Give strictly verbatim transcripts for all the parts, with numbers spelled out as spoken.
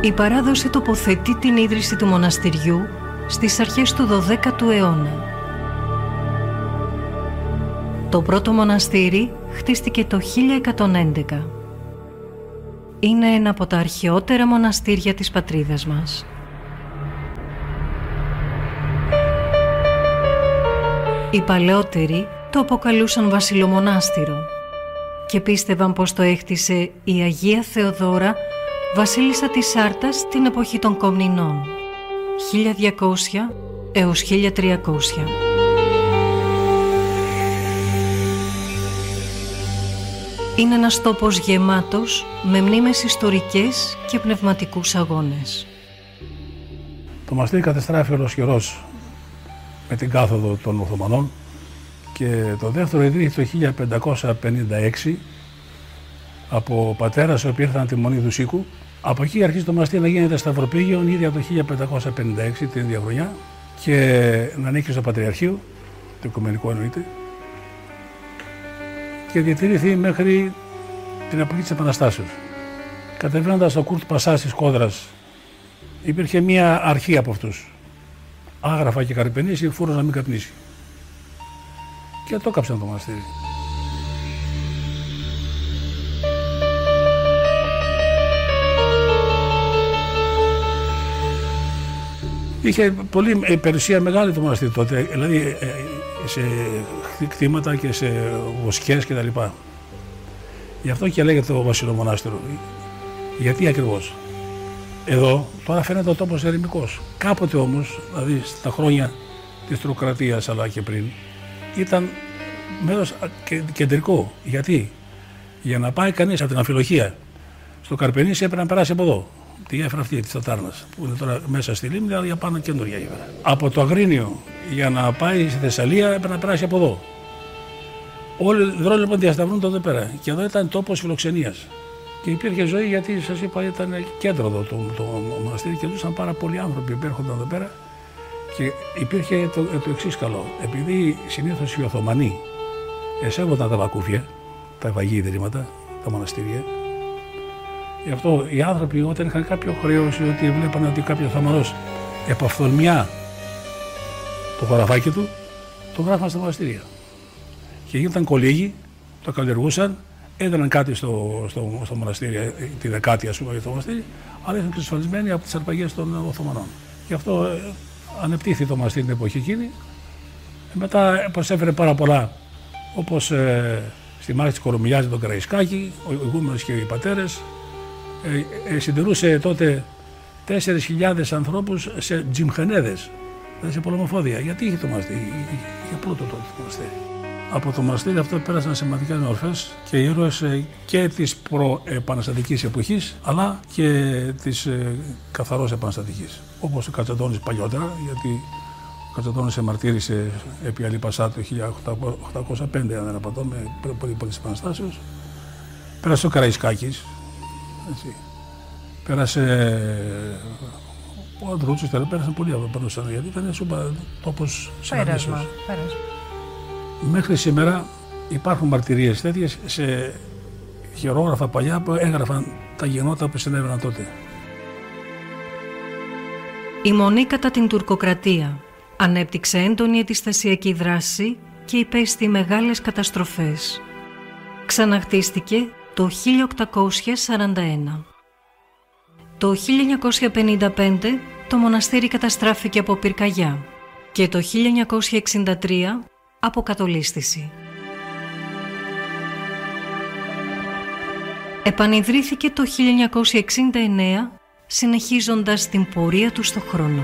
Η παράδοση τοποθετεί την ίδρυση του μοναστηριού στις αρχές του δωδέκατου αιώνα. Το πρώτο μοναστήρι χτίστηκε το χίλια εκατόν έντεκα. Είναι ένα από τα αρχαιότερα μοναστήρια της πατρίδας μας. Οι παλαιότεροι το αποκαλούσαν βασιλομονάστηρο και πίστευαν πως το έχτισε η Αγία Θεοδώρα, βασίλισσα της Σάρτας την εποχή των Κομνηνών, χίλια διακόσια έως χίλια τριακόσια. Είναι ένας τόπος γεμάτος με μνήμες ιστορικές και πνευματικούς αγώνες. Το μοναστήρι κατεστράφη ολοσχερός με την κάθοδο των Οθωμανών και το δεύτερο ιδρύθηκε το χίλια πεντακόσια πενήντα έξι από πατέρας οι οποίοι ήρθαν από τη Μονή του Σίκου. Από εκεί αρχίζει το μοναστήρι να γίνεται σταυροπήγειο ήδη από το χίλια πεντακόσια πενήντα έξι την ίδια χρονιά και να ανήκει στο Πατριαρχείο, το Οικουμενικό εννοείται, και διατηρήθη μέχρι την εποχή της Επαναστάσεως. Κατεβαίνοντας στο Κουρτ Πασά της Κόδρας, υπήρχε μία αρχή από αυτούς. Άγραφα και καρπενήσι, φούρος να μην καπνίσει. Και το κάψαν το μοναστήρι. Είχε πολύ περιουσία μεγάλη το μοναστήρι τότε, δηλαδή σε κτήματα και σε βοσκές και τα λοιπά. Γι' αυτό και λέγεται το βασιλομονάστηρο. Γιατί ακριβώς? Εδώ τώρα φαίνεται ο τόπος ερημικός. Κάποτε όμως, δηλαδή στα χρόνια της τροκρατίας αλλά και πριν, ήταν μέρος κεντρικό. Γιατί? Για να πάει κανείς από την Αμφιλοχία στο Καρπενήσι έπρεπε να περάσει από εδώ. Τη γέφυρα αυτή της Τατάρνας, που είναι τώρα μέσα στη λίμνη, αλλά για πάνω καινούργια γέφυρα. Από το Αγρίνιο για να πάει στη Θεσσαλία έπρεπε να περάσει από εδώ. Όλοι οι δρόμοι λοιπόν διασταυρούν εδώ πέρα. Και εδώ ήταν τόπος φιλοξενίας. Και υπήρχε ζωή γιατί σας είπα ήταν κέντρο εδώ το, το, το μοναστήρι και ζούσαν πάρα πολλοί άνθρωποι που έρχονταν εδώ πέρα. Και υπήρχε το, το εξής καλό. Επειδή συνήθως οι Οθωμανοί εσέβονταν τα βακούφια, τα ευαγή ιδρύματα, τα μοναστήρια. Γι' αυτό οι άνθρωποι όταν είχαν κάποιο χρέος ή ότι βλέπανε ότι κάποιος Οθωμανός επαφθονμιά το χωραφάκι του, το γράφαν στα μοναστήρια. Και γίνονταν κολύγοι, το καλλιεργούσαν, έδιναν κάτι στο, στο, στο μοναστήρι, τη δεκάτη ας πούμε για το μοναστήρι, αλλά ήταν εξασφαλισμένοι από τις αρπαγές των Οθωμανών. Γι' αυτό ε, ανεπτύχθη το μοναστήρι την εποχή εκείνη. Ε, μετά προσέφερε πάρα πολλά, όπως ε, στη μάχη της Κορομιλιάς τον Καραϊσκάκη, ο ηγούμενος και οι πατέρες. Ε, ε, συντηρούσε τότε τέσσερις χιλιάδες ανθρώπους σε τζιμχανέδες, δηλαδή σε πολεμοφόδια. Γιατί είχε το μοναστήρι, είχε πλούτο τότε το μοναστήρι. Από το μοναστήρι αυτό πέρασαν σημαντικές μορφές και ήρωες ε, και της προεπαναστατικής εποχής, αλλά και της ε, καθαρός επαναστατικής. Όπως ο Κατσαντώνης παλιότερα, γιατί ο Κατσαντώνης εμαρτύρησε επί Αλή Πασά το χίλια οκτακόσια πέντε, αν δεν απατώ, με πολύ πολλές επαναστάσεις. Πέρασε ο Καραϊσκάκης. Έτσι. Πέρασε ο Αντρούτσος, πέρασαν πολλοί από εδώ, γιατί ήταν σούπα τόπος συναντήσεως. Μέχρι σήμερα υπάρχουν μαρτυρίες τέτοιες σε χειρόγραφα παλιά που έγραφαν τα γεγονότα που συνέβαιναν τότε. Η Μονή κατά την τουρκοκρατία ανέπτυξε έντονη αντιστασιακή δράση και υπέστη μεγάλες καταστροφές. Ξαναχτίστηκε το χίλια οκτακόσια σαράντα ένα. Το χίλια εννιακόσια πενήντα πέντε το μοναστήρι καταστράφηκε από πυρκαγιά και το χίλια εννιακόσια εξήντα τρία από κατολίσθηση. Επανειδρύθηκε το χίλια εννιακόσια εξήντα εννέα, συνεχίζοντας την πορεία του στο χρόνο.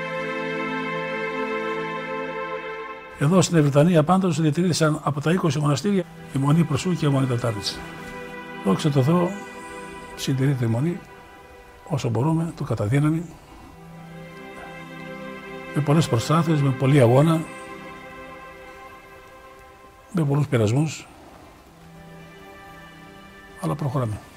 Εδώ στην Βρετανία πάντως διατηρήθησαν από τα είκοσι μοναστήρια η Μονή Προσού και η Μονή Τατάρνης. Δόξα τω Θεώ, συντηρείται η Μονή όσο μπορούμε, το καταδύναμη, με πολλές προσπάθειες, με πολλή αγώνα, με πολλούς πειρασμούς, αλλά προχωράμε.